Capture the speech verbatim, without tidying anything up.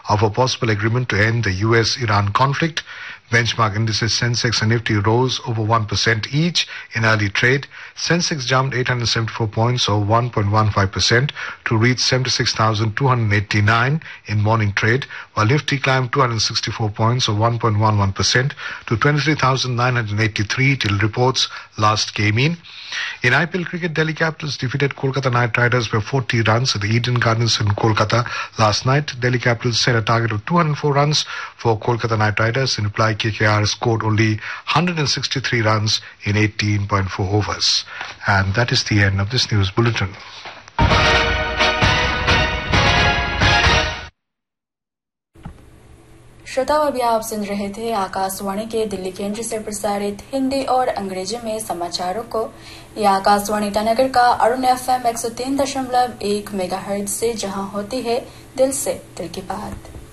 of a possible agreement to end the U S Iran conflict. Benchmark indices Sensex and Nifty rose over one percent each in early trade. Sensex jumped eight hundred seventy-four points or one point one five percent to reach seventy-six thousand two hundred eighty-nine in morning trade, while Nifty climbed two hundred sixty-four points or one point one one percent to twenty-three thousand nine hundred eighty-three till reports last came in. In I P L cricket, Delhi Capitals defeated Kolkata Knight Riders by forty runs at the Eden Gardens in Kolkata last night. Delhi Capitals set a target of two hundred four runs for Kolkata Knight Riders. In reply, K K R scored only one hundred sixty-three runs in eighteen point four overs. And that is the end of this news bulletin. श्रोताओं, अभी आप सुन रहे थे आकाशवाणी के दिल्ली केंद्र से प्रसारित हिंदी और अंग्रेजी में समाचारों को। यह आकाशवाणी ईटानगर का अरुण एफएम एक सौ तीन दशमलव एक मेगाहर्ट्ज से जहां होती है दिल से दिल की बात।